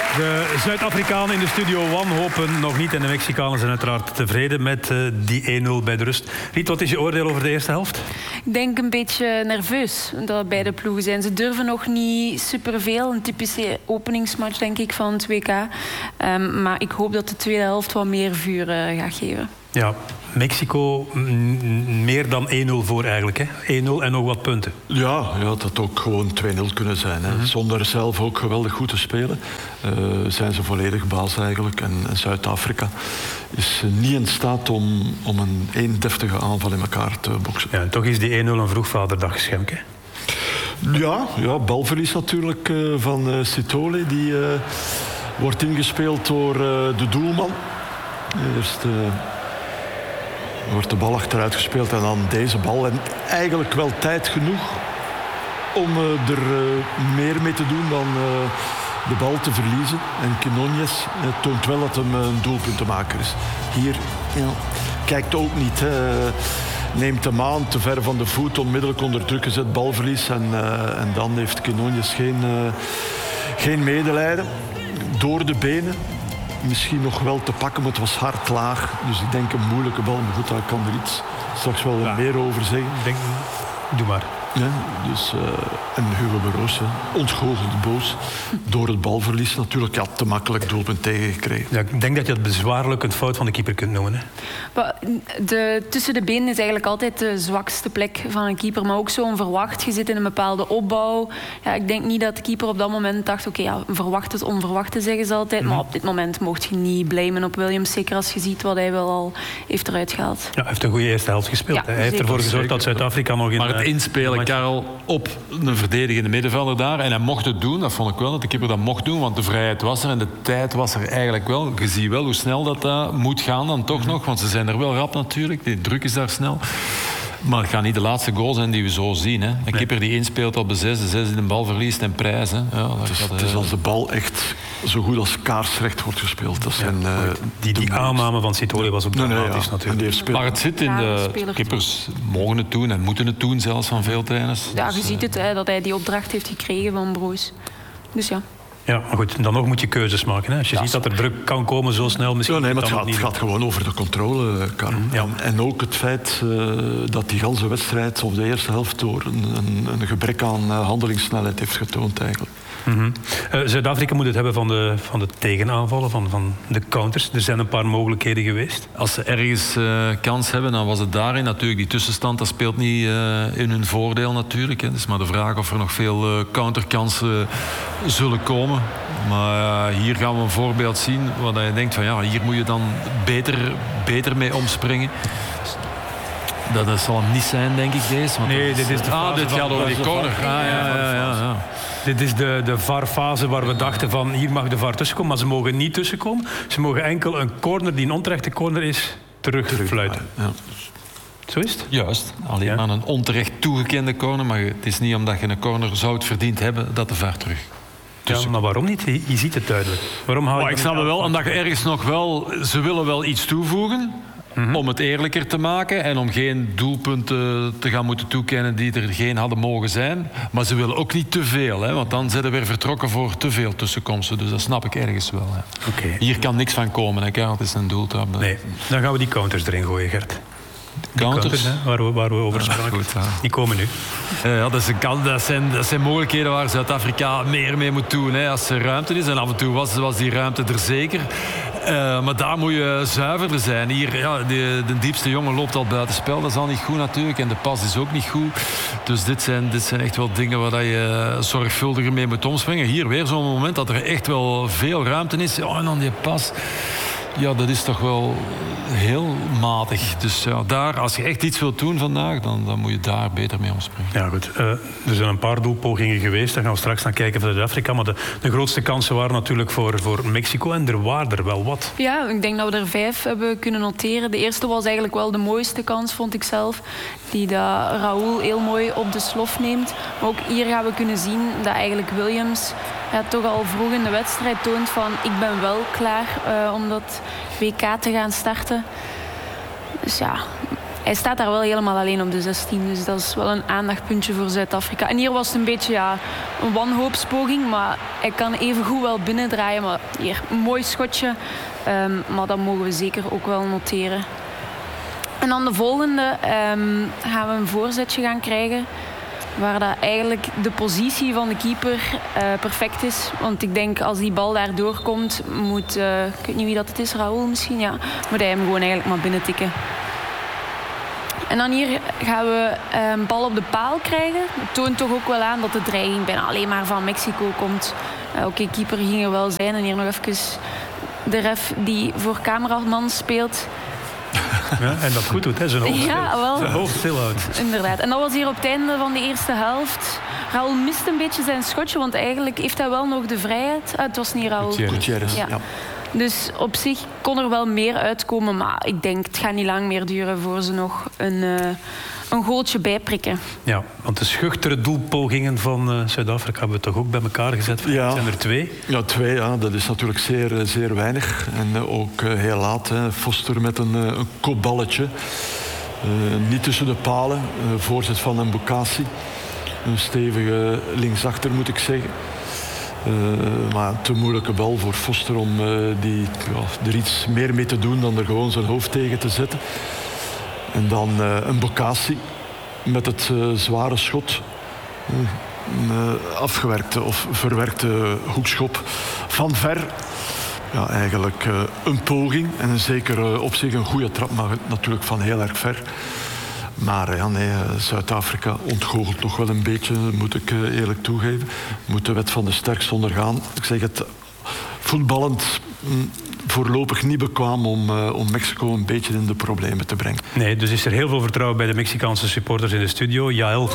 De Zuid-Afrikanen in de studio One hopen nog niet en de Mexicanen zijn uiteraard tevreden met die 1-0 bij de rust. Riet, wat is je oordeel over de eerste helft? Ik denk een beetje nerveus dat beide ploegen zijn. Ze durven nog niet superveel. Een typische openingsmatch, denk ik, van het WK. Maar ik hoop dat de tweede helft wat meer vuur gaat geven. Ja, Mexico meer dan 1-0 voor eigenlijk. Hè? 1-0 en nog wat punten. Ja, dat had ook gewoon 2-0 kunnen zijn. Hè. Zonder zelf ook geweldig goed te spelen. Zijn ze volledig baas eigenlijk. En Zuid-Afrika is niet in staat om een deftige aanval in elkaar te boksen. Ja, en toch is die 1-0 een vroegvaderdag-geschenk, hè? Ja, balverlies natuurlijk van Sithole. Die wordt ingespeeld door de doelman. Eerst wordt de bal achteruit gespeeld en dan deze bal. En eigenlijk wel tijd genoeg om er meer mee te doen dan de bal te verliezen. En Quinones toont wel dat hem een doelpuntenmaker is. Hier kijkt ook niet. Neemt hem aan, te ver van de voet, onmiddellijk onder druk gezet, balverlies. En dan heeft Quinones geen medelijden. Door de benen. Misschien nog wel te pakken, maar het was hard laag. Dus ik denk een moeilijke bal. Maar goed, daar kan er iets straks wel meer over zeggen. Doe maar. Ja, dus, en Hugo Broos, ontgoocheld boos. Door het balverlies natuurlijk. Ja, te makkelijk doelpunt tegengekregen. Ja, ik denk dat je het bezwaarlijk een fout van de keeper kunt noemen. Hè? Tussen de benen is eigenlijk altijd de zwakste plek van een keeper. Maar ook zo onverwacht. Je zit in een bepaalde opbouw. Ja, ik denk niet dat de keeper op dat moment dacht... Oké, verwacht het onverwachte zeggen ze altijd. Maar op dit moment mocht je niet blamen op Williams. Zeker als je ziet wat hij wel al heeft eruit gehaald. Ja, hij heeft een goede eerste helft gespeeld. Ja, hij heeft ervoor gezorgd dat Zuid-Afrika nog in... Maar het inspelen, Karel, op een verdedigende middenvelder daar. En hij mocht het doen, dat vond ik wel, dat de keeper dat mocht doen. Want de vrijheid was er en de tijd was er eigenlijk wel. Je ziet wel hoe snel dat moet gaan dan toch nog. Want ze zijn er wel rap natuurlijk. Die druk is daar snel. Maar het gaat niet de laatste goal zijn die we zo zien. Hè. Een keeper die inspeelt op de 6, de 6 die de bal verliest en prijs. Hè. Ja, het is als de bal echt zo goed als kaarsrecht wordt gespeeld. Dat zijn, die aanname van Sithole was ook dramatisch natuurlijk. Maar het zit in de keepers mogen het doen en moeten het doen zelfs van veel trainers. Ja, je ziet het, dat hij die opdracht heeft gekregen van Broos. Dus ja. Ja, maar goed, dan nog moet je keuzes maken. Hè. Als je ziet dat er druk kan komen zo snel... Misschien maar het gaat gewoon over de controle, Karel. Ja. En ook het feit dat die ganse wedstrijd of de eerste helft door een gebrek aan handelingssnelheid heeft getoond eigenlijk. Zuid-Afrika moet het hebben van de tegenaanvallen, van de counters. Er zijn een paar mogelijkheden geweest. Als ze ergens kans hebben, dan was het daarin. Natuurlijk, die tussenstand dat speelt niet in hun voordeel natuurlijk. Het is maar de vraag of er nog veel counterkansen zullen komen. Maar hier gaan we een voorbeeld zien waar je denkt van ja, hier moet je dan beter mee omspringen. Dat zal hem niet zijn, denk ik, deze. Nee, dit is de fase dit gaat over die corner. Ja. Dit is de VAR-fase waar we dachten van hier mag de VAR tussenkomen, maar ze mogen niet tussenkomen. Ze mogen enkel een corner die een onterechte corner is terugfluiten. Ja. Zo is het? Juist. Alleen maar een onterecht toegekende corner, maar het is niet omdat je een corner zou het verdiend hebben dat de VAR terug. Ja, maar waarom niet? Je ziet het duidelijk. Waarom haal je ik snap het wel, omdat je ergens nog wel... Ze willen wel iets toevoegen om het eerlijker te maken en om geen doelpunten te gaan moeten toekennen die er geen hadden mogen zijn. Maar ze willen ook niet te veel, hè, want dan zijn we weer vertrokken voor te veel tussenkomsten. Dus dat snap ik ergens wel. Okay. Hier kan niks van komen, hè, Karel. Het is een doeltrap. Nee, dan gaan we die counters erin gooien, Gert. Counters, waar we over spraken. Goed, die komen nu. Dat zijn mogelijkheden waar Zuid-Afrika meer mee moet doen. Hè, als er ruimte is. En af en toe was die ruimte er zeker. Maar daar moet je zuiverder zijn. Hier, de diepste jongen loopt al buitenspel. Dat is al niet goed natuurlijk. En de pas is ook niet goed. Dus dit zijn echt wel dingen waar je zorgvuldiger mee moet omspringen. Hier weer zo'n moment dat er echt wel veel ruimte is. Ja, en dan die pas... Ja, dat is toch wel heel matig. Dus ja, daar, als je echt iets wilt doen vandaag, dan moet je daar beter mee omspringen. Ja, goed. Er zijn een paar doelpogingen geweest. Daar gaan we straks naar kijken voor Zuid-Afrika. Maar de grootste kansen waren natuurlijk voor Mexico. En er waren er wel wat. Ja, ik denk dat we er 5 hebben kunnen noteren. De eerste was eigenlijk wel de mooiste kans, vond ik zelf. Die dat Raúl heel mooi op de slof neemt. Maar ook hier gaan we kunnen zien dat eigenlijk Williams... toch al vroeg in de wedstrijd toont van ik ben wel klaar om dat WK te gaan starten. Dus ja, hij staat daar wel helemaal alleen op de 16. Dus dat is wel een aandachtpuntje voor Zuid-Afrika. En hier was het een beetje een wanhoopspoging. Maar hij kan even goed wel binnendraaien. Maar hier, een mooi schotje. Maar dat mogen we zeker ook wel noteren. En dan de volgende gaan we een voorzetje gaan krijgen. Waar dat eigenlijk de positie van de keeper perfect is. Want ik denk als die bal daar doorkomt, moet... ik weet niet wie dat het is, Raoul misschien? Ja, moet hij hem gewoon eigenlijk maar binnen tikken. En dan hier gaan we een bal op de paal krijgen. Dat toont toch ook wel aan dat de dreiging bijna alleen maar van Mexico komt. Oké, keeper ging er wel zijn. En hier nog even de ref die voor cameraman speelt. Ja, en dat goed doet, hè? Zijn hoofd stilhoudt. Inderdaad. En dat was hier op het einde van de eerste helft. Raoul mist een beetje zijn schotje, want eigenlijk heeft hij wel nog de vrijheid. Het was niet Raoul. Gutierrez, ja. Dus op zich kon er wel meer uitkomen, maar ik denk het gaat niet lang meer duren voor ze nog een goaltje bijprikken. Ja, want de schuchtere doelpogingen van Zuid-Afrika hebben we toch ook bij elkaar gezet? Ja. Zijn er 2? Ja, 2. Ja. Dat is natuurlijk zeer, zeer weinig. En ook heel laat. Hè. Foster met een kopballetje. Niet tussen de palen. Voorzet van Mbokasi. Een stevige linksachter, moet ik zeggen. Maar een te moeilijke bal voor Foster om er iets meer mee te doen dan er gewoon zijn hoofd tegen te zetten. En dan een Mbokasi met het zware schot. Afgewerkte of verwerkte hoekschop van ver. Ja, eigenlijk een poging. En zeker op zich een goede trap, maar natuurlijk van heel erg ver. Maar ja, nee, Zuid-Afrika ontgoochelt toch wel een beetje, moet ik eerlijk toegeven. Moet de wet van de sterkste ondergaan. Ik zeg het, voetballend voorlopig niet bekwaam om Mexico een beetje in de problemen te brengen. Nee, dus is er heel veel vertrouwen bij de Mexicaanse supporters in de studio. Jaël,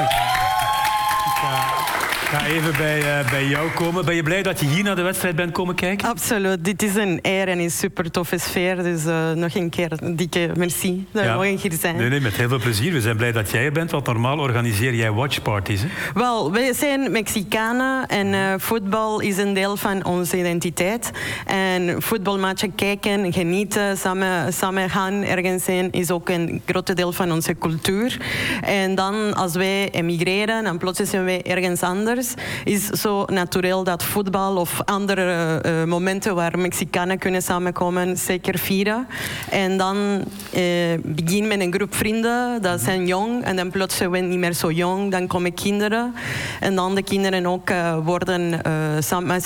ik ga even bij jou komen. Ben je blij dat je hier naar de wedstrijd bent komen kijken? Absoluut. Dit is een eer en een super toffe sfeer. Dus nog een keer een dikke merci dat we mogen hier zijn. Nee, met heel veel plezier. We zijn blij dat jij er bent, want normaal organiseer jij watchparties. Hè? Wel, wij zijn Mexicanen en voetbal is een deel van onze identiteit. En voetbalmatchen kijken, genieten, samen gaan ergens zijn, is ook een groot deel van onze cultuur. En dan als wij emigreren en plots zijn wij ergens anders, is zo natuurlijk dat voetbal of andere momenten waar Mexicanen kunnen samenkomen zeker vieren. En dan begin met een groep vrienden, dat zijn jong. En dan plots zijn we niet meer zo jong, dan komen kinderen. En dan de kinderen ook worden samen.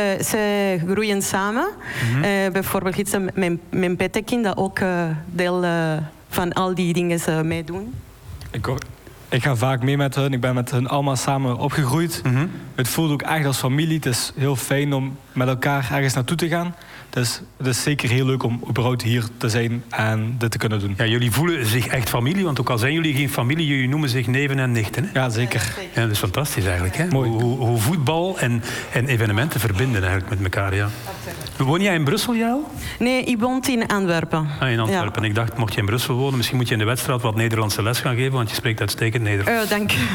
Ze groeien samen. Bijvoorbeeld iets mijn pettekind dat ook deel van al die dingen meedoen. Ik ga vaak mee met hun. Ik ben met hun allemaal samen opgegroeid. Het voelt ook echt als familie. Het is heel fijn om met elkaar ergens naartoe te gaan. Dus het is zeker heel leuk om überhaupt hier te zijn en dit te kunnen doen. Ja, jullie voelen zich echt familie, want ook al zijn jullie geen familie, jullie noemen zich neven en nichten. Hè? Ja, zeker. Ja, dat is fantastisch eigenlijk. Hè? Mooi. Hoe voetbal en evenementen verbinden eigenlijk met elkaar. Ja. Woon jij in Brussel, Jaël? Nee, ik woon in Antwerpen. In Antwerpen. Ja. Ik dacht, mocht je in Brussel wonen, misschien moet je in de wedstrijd wat Nederlandse les gaan geven, want je spreekt uitstekend Nederlands. Dank u.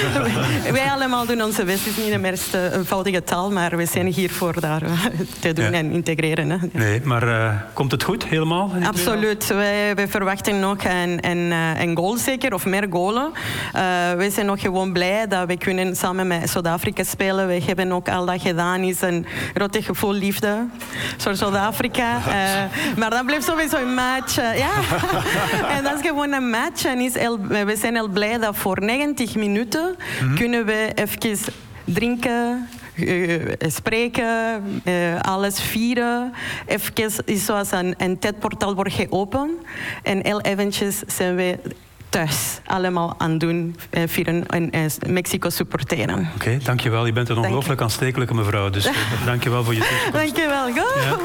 Wij allemaal doen onze best. Het is niet de meest eenvoudige taal, maar we zijn hier voor daar te doen en integreren. Hè. Nee, maar komt het goed, helemaal? Absoluut. Wij verwachten nog een goal zeker, of meer goalen. We zijn nog gewoon blij dat we kunnen samen met Zuid-Afrika spelen. We hebben ook al dat gedaan, is een grote gevoel liefde voor Zuid-Afrika. Maar dat blijft sowieso een match. Ja. En dat is gewoon een match. En we zijn heel blij dat voor 90 minuten kunnen we even drinken, spreken, alles vieren. Even is zoals een tijdportaal wordt geopend. En heel eventjes zijn we thuis allemaal aan doen, vieren en Mexico supporteren. Oké, dankjewel. Je bent een ongelooflijk aanstekelijke mevrouw. Dus dankjewel voor je tussenkomst. Dankjewel. Go! Ja.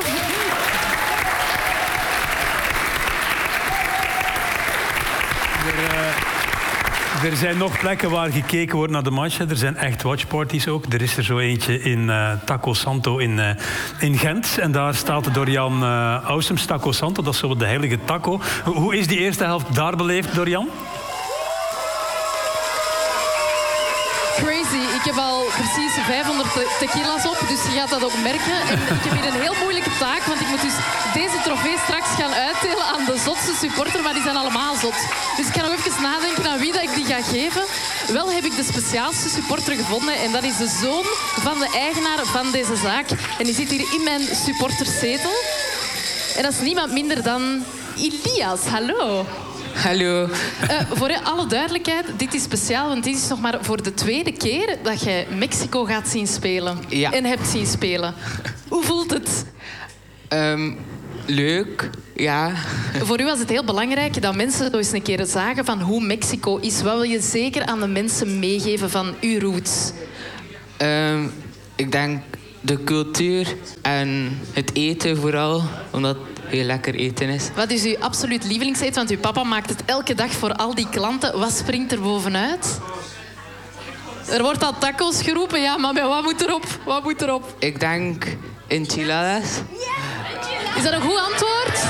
Er zijn nog plekken waar gekeken wordt naar de match. Er zijn echt watchparties ook. Er is er zo eentje in Taco Santo in Gent. En daar staat Dorian Aussems, Taco Santo. Dat is zo de heilige taco. Hoe is die eerste helft daar beleefd, Dorian? Crazy. Ik heb al precies 500 tequila's op, dus je gaat dat ook merken. En ik heb hier een heel moeilijke taak, want ik moet dus deze trofee straks gaan uitdelen aan de zotste supporter, maar die zijn allemaal zot. Dus ik ga nog even nadenken aan wie dat ik die ga geven. Wel heb ik de speciaalste supporter gevonden en dat is de zoon van de eigenaar van deze zaak. En die zit hier in mijn supporterszetel. En dat is niemand minder dan Ilias. Hallo. Hallo. Voor alle duidelijkheid, dit is speciaal, want dit is nog maar voor de tweede keer dat je Mexico gaat zien spelen. Ja. En hebt zien spelen. Hoe voelt het? Leuk, ja. Voor u was het heel belangrijk dat mensen eens een keer zagen van hoe Mexico is. Wat wil je zeker aan de mensen meegeven van uw roots? Ik denk de cultuur en het eten vooral, omdat het heel lekker eten is. Wat is uw absoluut lievelingseten? Want uw papa maakt het elke dag voor al die klanten. Wat springt er bovenuit? Er wordt al tacos geroepen, ja, maar wat moet erop? Wat moet erop? Ik denk enchiladas. Is dat een goed antwoord?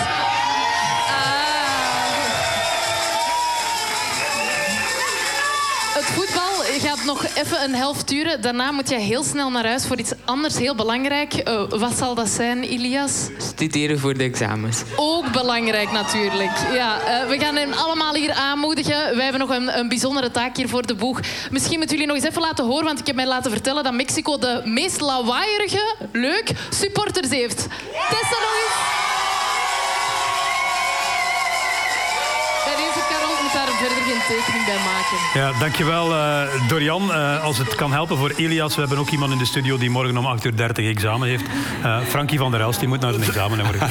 Het voetbal gaat nog even een helft duren. Daarna moet je heel snel naar huis voor iets anders heel belangrijk. Wat zal dat zijn, Ilias? Studeren voor de examens. Ook belangrijk natuurlijk. Ja, we gaan hen allemaal hier aanmoedigen. Wij hebben nog een bijzondere taak hier voor de boeg. Misschien moeten jullie nog eens even laten horen, want ik heb mij laten vertellen dat Mexico de meest lawaaierige, leuk, supporters heeft. Tessa nog eens. Daar verder geen tekening bij maken. Ja, dankjewel Dorian. Als het kan helpen voor Ilias, we hebben ook iemand in de studio die morgen om 8:30 examen heeft. Frankie van der Elst, die moet naar zijn examen morgen.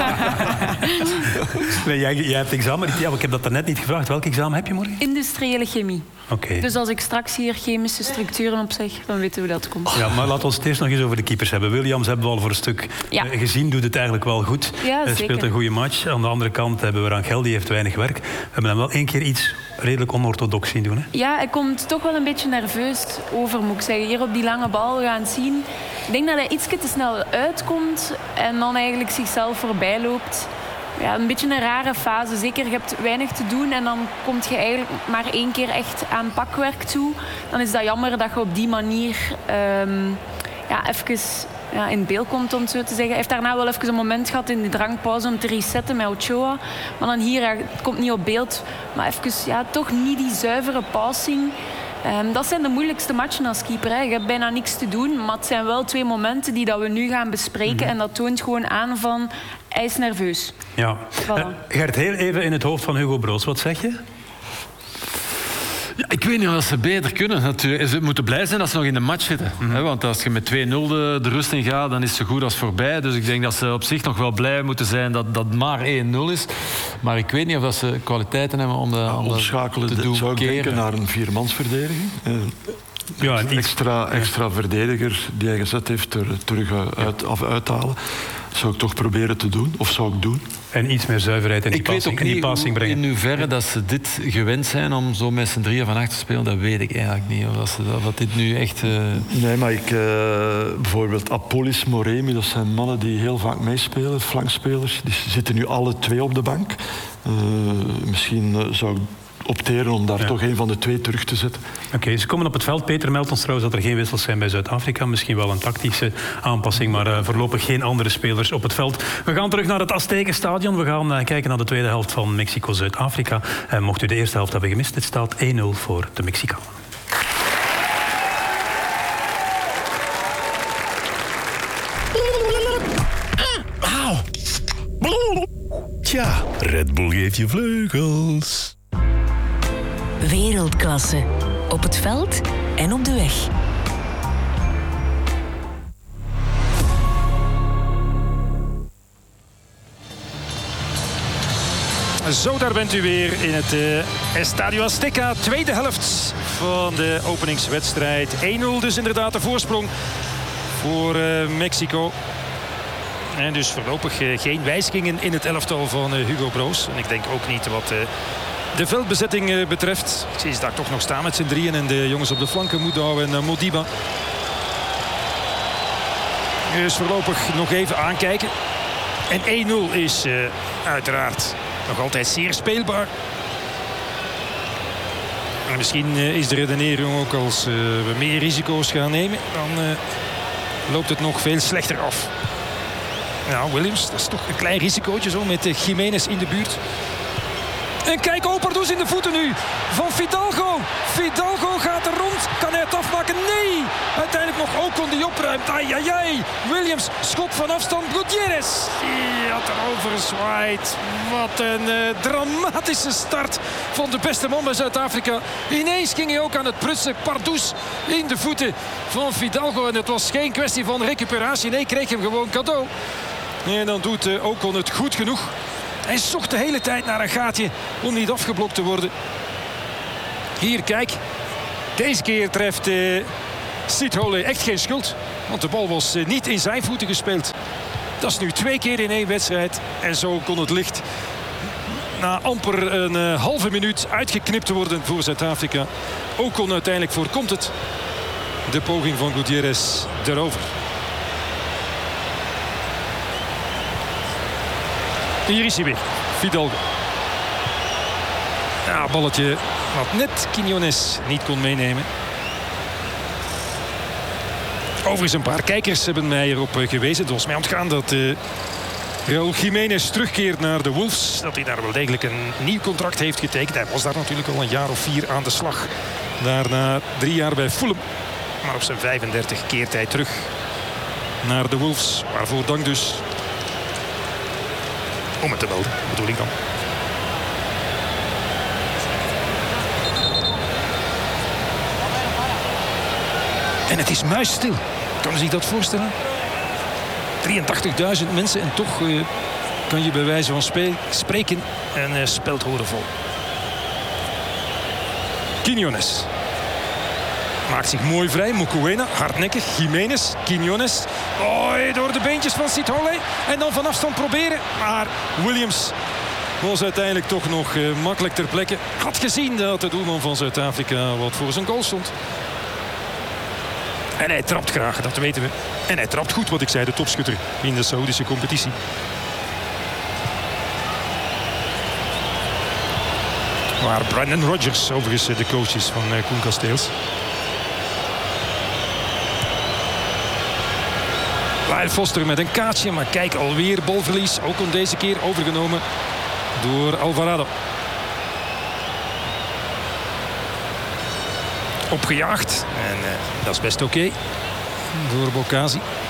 Nee, jij hebt examen. Ja, ik heb dat daarnet niet gevraagd. Welk examen heb je morgen? Industriële chemie. Okay. Dus als ik straks hier chemische structuren op zeg, dan weten we hoe dat komt. Ja, maar laten we het eerst nog eens over de keepers hebben. Williams hebben we al voor een stuk gezien, doet het eigenlijk wel goed. Ja, Hij speelt een goede match. Aan de andere kant hebben we Rangel, die heeft weinig werk. We hebben hem wel één keer iets redelijk onorthodox zien doen. Hè? Ja, hij komt toch wel een beetje nerveus over, moet ik zeggen. Hier op die lange bal, we gaan het zien. Ik denk dat hij iets te snel uitkomt en dan eigenlijk zichzelf voorbij loopt. Ja, een beetje een rare fase. Zeker, je hebt weinig te doen en dan kom je eigenlijk maar één keer echt aan pakwerk toe. Dan is dat jammer dat je op die manier even in beeld komt, om het zo te zeggen. Hij heeft daarna wel even een moment gehad in de drankpauze om te resetten met Ochoa. Maar dan hier, het komt niet op beeld. Maar even, toch niet die zuivere passing. Dat zijn de moeilijkste matchen als keeper. Hè. Je hebt bijna niks te doen, maar het zijn wel 2 momenten die dat we nu gaan bespreken. En dat toont gewoon aan van, hij is nerveus. Ja. Voilà. Gert, heel even in het hoofd van Hugo Broos. Wat zeg je? Ja, ik weet niet of ze beter kunnen. Natuurlijk. Ze moeten blij zijn dat ze nog in de match zitten. Mm-hmm. Want als je met 2-0 de rust in gaat, dan is het zo goed als voorbij. Dus ik denk dat ze op zich nog wel blij moeten zijn dat dat maar 1-0 is. Maar ik weet niet of dat ze kwaliteiten hebben om dat omschakelen te doen. Zou ik denken naar een 4-mansverdediging. Ja, een extra verdediger die hij gezet heeft terug uithalen. Zou ik toch proberen te doen, of zou ik doen. En iets meer zuiverheid in die passing brengen. In hoeverre dat ze dit gewend zijn om zo met z'n drieën van achter te spelen, dat weet ik eigenlijk niet. Of dit nu echt... Nee, maar bijvoorbeeld Apollis, Moremi, dat zijn mannen die heel vaak meespelen, flankspelers. Die zitten nu alle 2 op de bank. Misschien zou ik opteren om daar toch een van de 2 terug te zetten. Oké, ze komen op het veld. Peter meldt ons trouwens dat er geen wissels zijn bij Zuid-Afrika. Misschien wel een tactische aanpassing, maar voorlopig geen andere spelers op het veld. We gaan terug naar het Aztekenstadion. We gaan kijken naar de tweede helft van Mexico-Zuid-Afrika. Mocht u de eerste helft hebben gemist, het staat 1-0 voor de Mexicanen. Tja, Red Bull geeft je vleugels. Wereldklasse. Op het veld en op de weg. Zo, daar bent u weer in het Estadio Azteca. Tweede helft van de openingswedstrijd. 1-0 dus inderdaad de voorsprong voor Mexico. En dus voorlopig geen wijzigingen in het elftal van Hugo Broos. En ik denk ook niet wat de veldbezetting betreft. Ik zie ze daar toch nog staan met z'n drieën. En de jongens op de flanken, Moudou en Modiba. Dus voorlopig nog even aankijken. En 1-0 is uiteraard nog altijd zeer speelbaar. En misschien is de redenering ook als we meer risico's gaan nemen, dan loopt het nog veel slechter af. Nou, Williams, dat is toch een klein risicootje zo met Jiménez in de buurt. En kijk, Operdus in de voeten nu van Fidalgo. Fidalgo gaat er rond. Kan hij het afmaken? Nee! Uiteindelijk nog Ocon die opruimt. Ai, ai, ai. Williams, schot van afstand. Gutierrez. Die had erover gezwaaid. Wat een dramatische start van de beste man bij Zuid-Afrika. Ineens ging hij ook aan het prutsen. Pardus in de voeten van Fidalgo. En het was geen kwestie van recuperatie. Nee, kreeg hem gewoon cadeau. En dan doet Ocon het goed genoeg. Hij zocht de hele tijd naar een gaatje om niet afgeblokt te worden. Hier, kijk. Deze keer treft Sithole echt geen schuld. Want de bal was niet in zijn voeten gespeeld. Dat is nu 2 keer in 1 wedstrijd. En zo kon het licht na amper een halve minuut uitgeknipt worden voor Zuid-Afrika. Ocon uiteindelijk voorkomt het. De poging van Gutierrez erover. Hier is hij weer, Fidalgo. Ja, balletje wat net Quiñones niet kon meenemen. Overigens, een paar kijkers hebben mij erop gewezen. Het was mij ontgaan dat Raúl Jiménez terugkeert naar de Wolves. Dat hij daar wel degelijk een nieuw contract heeft getekend. Hij was daar natuurlijk al een jaar of 4 aan de slag. Daarna 3 jaar bij Fulham. Maar op zijn 35 keert hij terug naar de Wolves. Waarvoor dank dus. Om het te melden, bedoel ik dan. En het is muisstil. Kan u zich dat voorstellen? 83.000 mensen en toch kan je bij wijze van spreken een speld horen vol. Quiñones maakt zich mooi vrij. Mokoena, hardnekkig. Jiménez, Quiñones. Oh, door de beentjes van Sithole. En dan van afstand proberen. Maar Williams was uiteindelijk toch nog makkelijk ter plekke. Had gezien dat de doelman van Zuid-Afrika wat voor zijn goal stond. En hij trapt graag, dat weten we. En hij trapt goed, wat ik zei, de topschutter in de Saoedische competitie. Waar Brendan Rodgers overigens de coach is van Koen Kasteels. Lyle Foster met een kaartje, maar kijk, alweer balverlies. Ook om deze keer overgenomen door Alvarado. Opgejaagd. En dat is best oké. Door Bocasi.